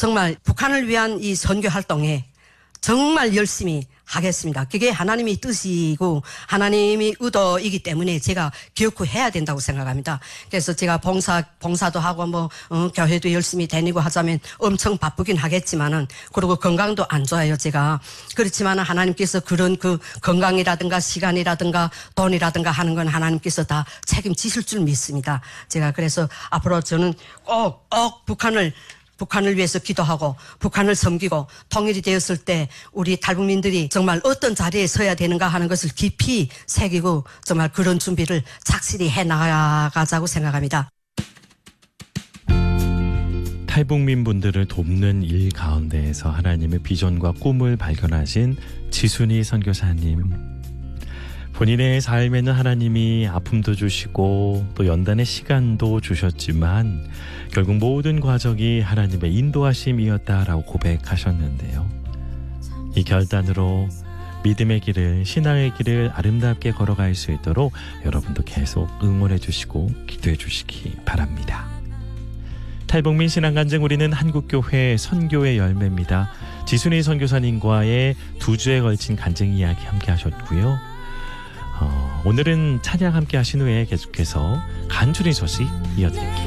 정말 북한을 위한 이 선교 활동에 정말 열심히 하겠습니다. 그게 하나님의 뜻이고 하나님의 의도이기 때문에 제가 기어코 해야 된다고 생각합니다. 그래서 제가 봉사도 하고 교회도 열심히 다니고 하자면 엄청 바쁘긴 하겠지만은, 그리고 건강도 안 좋아요, 제가. 그렇지만 하나님께서 그런 그 건강이라든가 시간이라든가 돈이라든가 하는 건 하나님께서 다 책임지실 줄 믿습니다. 제가 그래서 앞으로 저는 꼭 북한을 위해서 기도하고 북한을 섬기고, 통일이 되었을 때 우리 탈북민들이 정말 어떤 자리에 서야 되는가 하는 것을 깊이 새기고 정말 그런 준비를 착실히 해나가자고 생각합니다. 탈북민 분들을 돕는 일 가운데에서 하나님의 비전과 꿈을 발견하신 지순이 선교사님. 본인의 삶에는 하나님이 아픔도 주시고 또 연단의 시간도 주셨지만 결국 모든 과정이 하나님의 인도하심이었다라고 고백하셨는데요. 이 결단으로 믿음의 길을, 신앙의 길을 아름답게 걸어갈 수 있도록 여러분도 계속 응원해 주시고 기도해 주시기 바랍니다. 탈북민 신앙간증, 우리는 한국교회 선교의 열매입니다. 지순이 선교사님과의 2주에 걸친 간증 이야기 함께 하셨고요. 오늘은 찬양 함께 하신 후에 계속해서 간추린 소식 이어드릴게요.